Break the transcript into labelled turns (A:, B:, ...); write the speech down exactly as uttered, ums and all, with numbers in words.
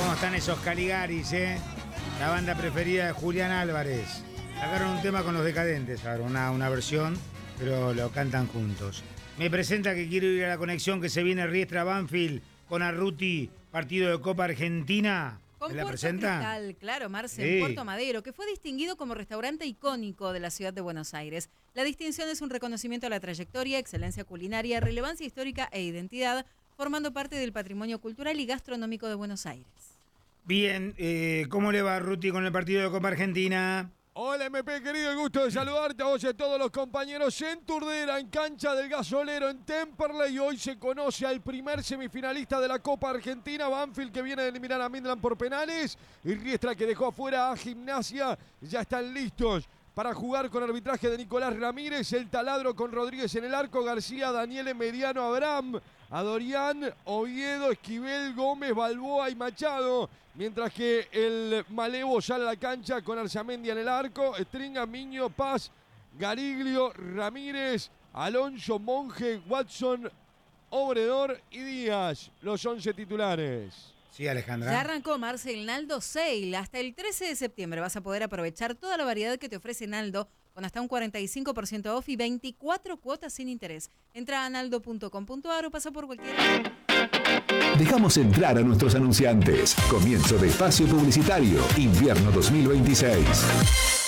A: cómo están esos Caligaris, ¿eh? La banda preferida de Julián Álvarez. Sacaron un tema con los Decadentes, ahora una, una versión, pero lo cantan juntos. Me presenta que quiero ir a la conexión que se viene Riestra Banfield con Arruti, partido de Copa Argentina.
B: Con
A: ¿Me la
B: Puerto
A: presenta?
B: Cristal, claro, Marce,
A: Sí.
B: en Puerto Madero, que fue distinguido como restaurante icónico de la ciudad de Buenos Aires. La distinción es un reconocimiento a la trayectoria, excelencia culinaria, relevancia histórica e identidad, formando parte del patrimonio cultural y gastronómico de Buenos Aires.
A: Bien, eh, ¿cómo le va Arruti con el partido de Copa Argentina?
C: Hola M P, querido, el gusto de saludarte a vos y a todos los compañeros en Turdera, en cancha del Gasolero, en Temperley. Hoy se conoce al primer semifinalista de la Copa Argentina, Banfield, que viene de eliminar a Midland por penales, y Riestra, que dejó afuera a Gimnasia. Ya están listos para jugar con arbitraje de Nicolás Ramírez, el taladro con Rodríguez en el arco, García, Daniele, Mediano, Abraham, Adorián, Oviedo, Esquivel, Gómez, Balboa y Machado, mientras que el Malevo sale a la cancha con Arzamendi en el arco, Stringa, Miño, Paz, Gariglio, Ramírez, Alonso, Monge, Watson, Obredor y Díaz, los once titulares.
A: Sí, Alejandra.
B: Ya arrancó, Marce, el Naldo Sale. Hasta el trece de septiembre vas a poder aprovechar toda la variedad que te ofrece Naldo, con hasta un cuarenta y cinco por ciento off y veinticuatro cuotas sin interés. Entra a naldo punto com punto a r o pasa por cualquier...
D: Dejamos entrar a nuestros anunciantes. Comienzo de espacio publicitario. Invierno dos mil veintiséis.